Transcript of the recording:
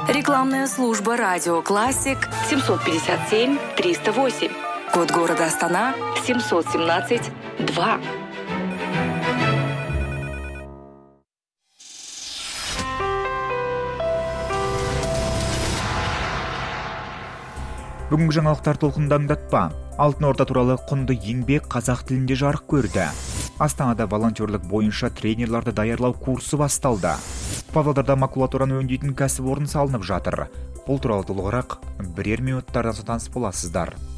Рекламная служба «Радио Классик» 757-308. Код города Астана 717-2. Бүгінгі жаңалықтар толқынында аңдатпа. Алтын орда туралы құнды еңбек қазақ тілінде жарық көрді. Астанада волонтерлік бойынша тренерларды даярлау курсы басталды. Павлодарда макулатураны өңдейтін кәсіпорын салынып жатыр. Бұл туралы толығырақ бірер минуттардан соң таныс боласыздар.